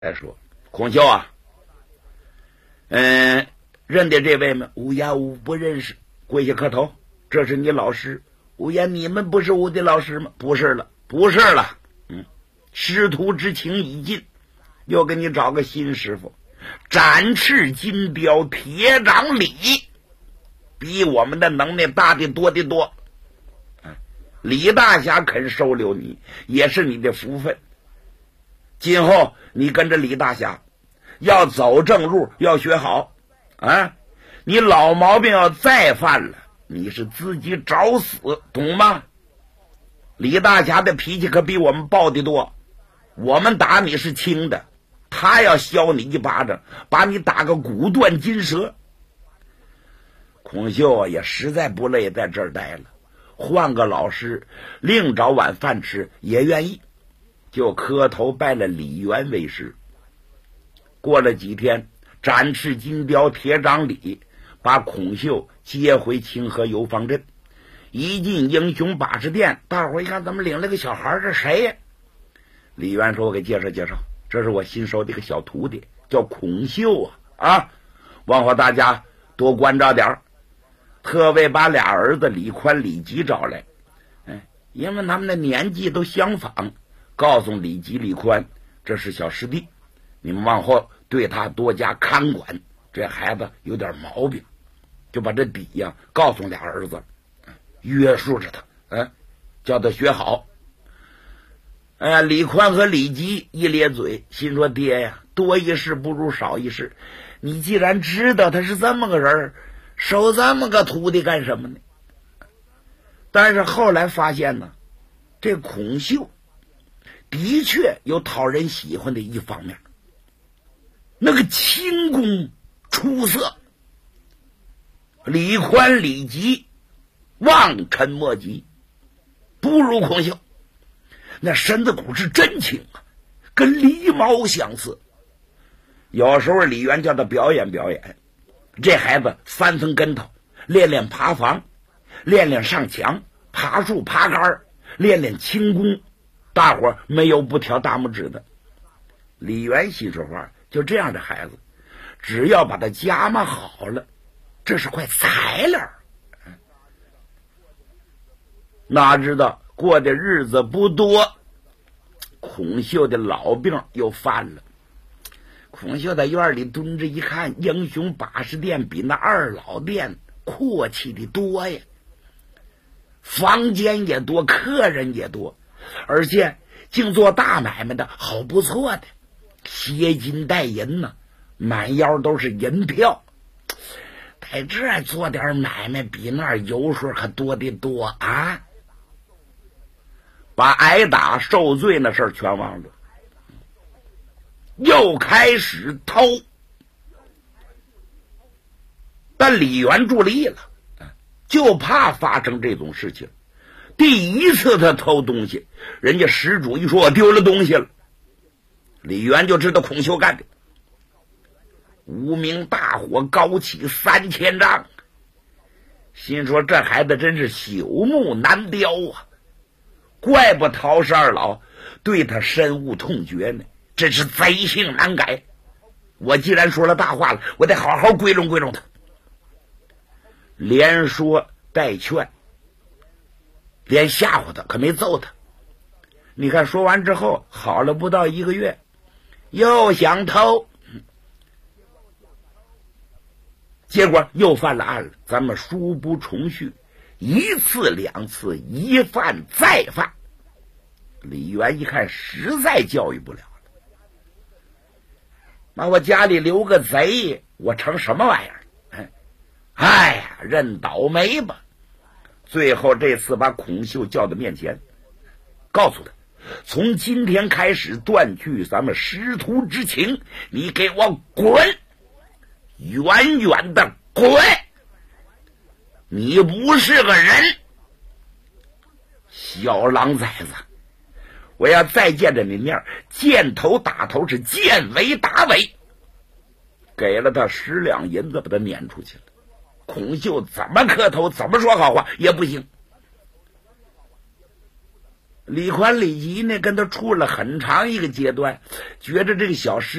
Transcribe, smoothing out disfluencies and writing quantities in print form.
再说孔秀啊，认得这位吗？无言我不认识，跪下磕头，这是你老师。无言，你们不是我的老师吗？不是了，不是了。师徒之情已尽，又给你找个新师傅，展翅金雕铁掌李，比我们的能耐大得多得多。李大侠肯收留你，也是你的福分。今后你跟着李大侠，要走正路，要学好啊！你老毛病要再犯了，你是自己找死，懂吗？李大侠的脾气可比我们暴得多，我们打你是轻的，他要削你一巴掌，把你打个骨断筋折。孔秀也实在不累在这儿待了，换个老师，另找碗饭吃也愿意，就磕头拜了李元为师。过了几天，展翅金雕铁掌李把孔秀接回清河游方镇。一进英雄把式店，大伙一看怎么领了个小孩，这谁呀？李元说，我给介绍介绍，这是我新收的一个小徒弟，叫孔秀啊！往后大家多关照点儿。特为把俩儿子李宽李吉找来，因为他们的年纪都相仿，告诉李吉李宽，这是小师弟，你们往后对他多加看管，这孩子有点毛病，就把这底呀告诉俩儿子，约束着他，叫他学好。李宽和李吉一咧嘴，心说爹呀，多一事不如少一事，你既然知道他是这么个人，收这么个徒弟干什么呢？但是后来发现呢，这孔秀的确有讨人喜欢的一方面，那个轻功出色，李宽李吉望尘莫及，不如孔秀。那身子骨是真轻啊，跟狸猫相似。有时候李元叫他表演表演，这孩子翻翻跟头，练练爬房，练练上墙，爬树爬杆，练练轻功，大伙没有不挑大拇指的。李元心说话，就这样的孩子，只要把他夹嘛好了，这是块材料。哪知道过的日子不多，孔秀的老病又犯了。孔秀在院里蹲着一看，英雄把式店比那二老店阔气的多呀，房间也多，客人也多，而且净做大买卖的好不错的，携金带银呢，满腰都是银票，在这做点买卖比那儿油水可多得多啊！把挨打受罪那事儿全忘了，又开始偷。但李元注意了，就怕发生这种事情。第一次他偷东西，人家失主一说我丢了东西了，李元就知道孔秀干的。无名大火高起3000丈，心说这孩子真是朽木难雕啊，怪不陶氏二老对他深恶痛绝呢，真是贼性难改。我既然说了大话了，我得好好归拢归拢他。连说带劝，连吓唬他，可没揍他。你看说完之后，好了不到1个月，又想偷，结果又犯了案了。咱们书不重叙，一次两次，一犯再犯。李元一看实在教育不了了，那我家里留个贼，我成什么玩意儿？哎呀，认倒霉吧。最后这次把孔秀叫到面前，告诉他，从今天开始断去咱们师徒之情，你给我滚，远远的滚，你不是个人，小狼崽子，我要再见着你面，见头打头，是见尾打尾。给了他10两银子，把他撵出去了。孔秀怎么磕头，怎么说好话也不行。 李宽、李吉呢，跟他处了很长一个阶段，觉着这个小石